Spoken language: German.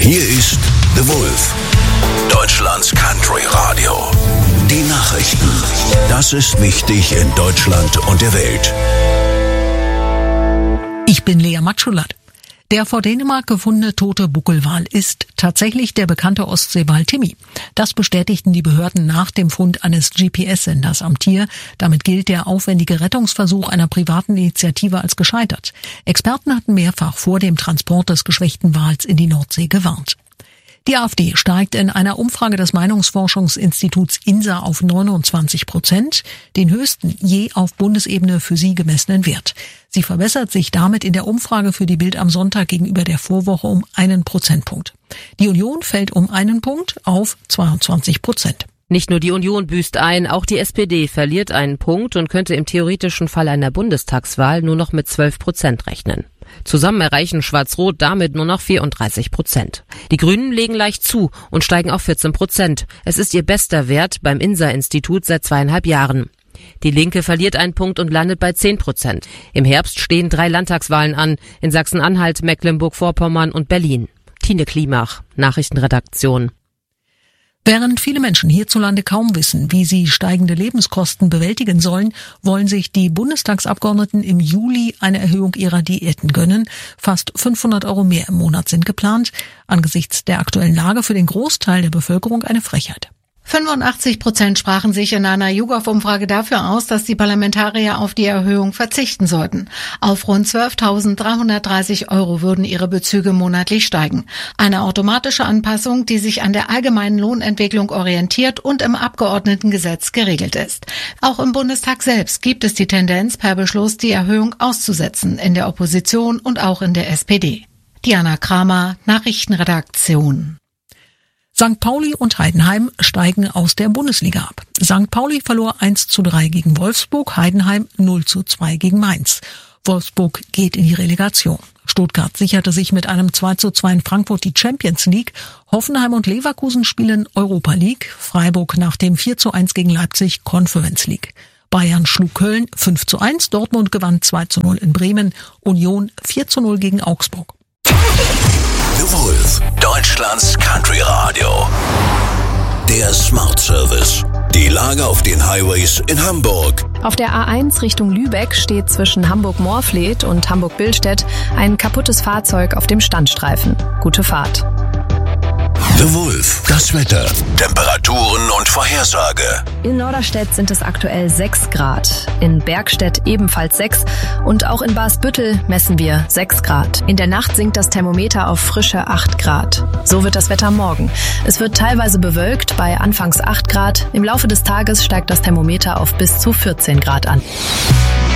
Hier ist The Wolf, Deutschlands Country Radio. Die Nachrichten. Das ist wichtig in Deutschland und der Welt. Ich bin Lea Matschulat. Der vor Dänemark gefundene tote Buckelwal ist tatsächlich der bekannte Ostseewal Timmy. Das bestätigten die Behörden nach dem Fund eines GPS-Senders am Tier. Damit gilt der aufwendige Rettungsversuch einer privaten Initiative als gescheitert. Experten hatten mehrfach vor dem Transport des geschwächten Wals in die Nordsee gewarnt. Die AfD steigt in einer Umfrage des Meinungsforschungsinstituts INSA auf 29%, den höchsten je auf Bundesebene für sie gemessenen Wert. Sie verbessert sich damit in der Umfrage für die Bild am Sonntag gegenüber der Vorwoche um 1 Prozentpunkt. Die Union fällt um 1 Punkt auf 22%. Nicht nur die Union büßt ein, auch die SPD verliert einen Punkt und könnte im theoretischen Fall einer Bundestagswahl nur noch mit 12% rechnen. Zusammen erreichen Schwarz-Rot damit nur noch 34%. Die Grünen legen leicht zu und steigen auf 14%. Es ist ihr bester Wert beim INSA-Institut seit 2,5 Jahren. Die Linke verliert einen Punkt und landet bei 10%. Im Herbst stehen 3 Landtagswahlen an, in Sachsen-Anhalt, Mecklenburg-Vorpommern und Berlin. Tine Klimach, Nachrichtenredaktion. Während viele Menschen hierzulande kaum wissen, wie sie steigende Lebenskosten bewältigen sollen, wollen sich die Bundestagsabgeordneten im Juli eine Erhöhung ihrer Diäten gönnen. Fast 500 € mehr im Monat sind geplant. Angesichts der aktuellen Lage für den Großteil der Bevölkerung eine Frechheit. 85% sprachen sich in einer YouGov-Umfrage dafür aus, dass die Parlamentarier auf die Erhöhung verzichten sollten. Auf rund 12.330 € würden ihre Bezüge monatlich steigen. Eine automatische Anpassung, die sich an der allgemeinen Lohnentwicklung orientiert und im Abgeordnetengesetz geregelt ist. Auch im Bundestag selbst gibt es die Tendenz, per Beschluss die Erhöhung auszusetzen, in der Opposition und auch in der SPD. Diana Kramer, Nachrichtenredaktion. St. Pauli und Heidenheim steigen aus der Bundesliga ab. St. Pauli verlor 1:3 gegen Wolfsburg, Heidenheim 0:2 gegen Mainz. Wolfsburg geht in die Relegation. Stuttgart sicherte sich mit einem 2:2 in Frankfurt die Champions League. Hoffenheim und Leverkusen spielen Europa League. Freiburg nach dem 4:1 gegen Leipzig Conference League. Bayern schlug Köln 5:1, Dortmund gewann 2:0 in Bremen, Union 4:0 gegen Augsburg. The Wolf, Deutschlands Country Radio. Der Smart Service. Die Lage auf den Highways in Hamburg. Auf der A1 Richtung Lübeck steht zwischen Hamburg-Moorfleet und Hamburg-Billstedt ein kaputtes Fahrzeug auf dem Standstreifen. Gute Fahrt. The Wolf, das Wetter, Temperaturen und Vorhersage. In Norderstedt sind es aktuell 6 Grad, in Bergstedt ebenfalls 6 und auch in Barsbüttel messen wir 6 Grad. In der Nacht sinkt das Thermometer auf frische 8 Grad. So wird das Wetter morgen. Es wird teilweise bewölkt bei anfangs 8 Grad. Im Laufe des Tages steigt das Thermometer auf bis zu 14 Grad an.